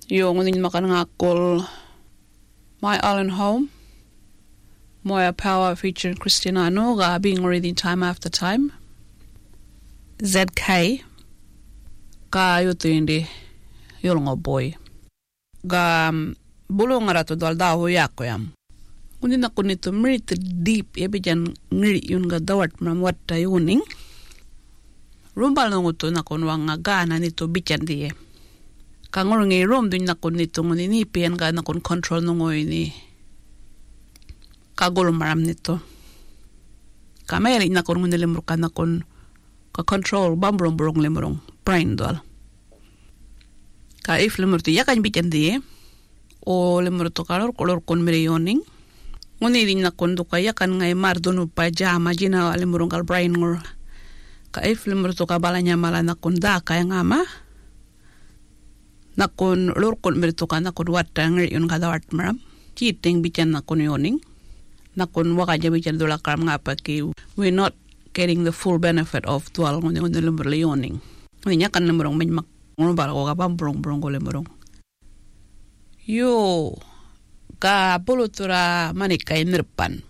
Yung unin makan ngakol My Island Home. Moya Power featuring Cristiano ga being reading time after time. ZK ka yuto hindi yulong boy. Ga bulong nga rato dal daho yako yam. Unin ako nito merit deep ebijan ngiri yun ga dawat mamwat yuning. Rumbal nung uto na kunwang nga gana nito bican diye. Kangor ngay rom dun na kun nito nguninipian ga na kun control nung ni kagul maram nito. Kamay na kun ngunilimro ka na kun ka-control bamburong-burong limurong brain doal. Ka if limuro to yakan bican diye o limuro to kalor kolor kun mirioning. Ngunirin na kun duka yakan ngay mardunu pa jama jina limurong kal brain ngor. Ka if limuro to kabalanya mala na kun da kaya ngama. Nakun lor kun mirito ka nakun wata ngir yun kadawat maram. Cheating bican nakun yoning. Nakun wakaja bican dola karam ngapa ki we're not getting the full benefit of dual ngun limuro yoning. Ninya kan limurong menyak ngubal ko kapam burong ko limurong. Yo ka pulutura manikay nirpan.